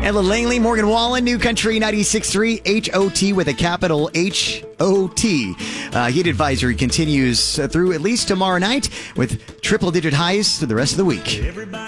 Ella Langley, Morgan Wallen, New Country 96.3, HOT with a capital HOT. Heat advisory continues through at least tomorrow night with triple-digit highs through the rest of the week.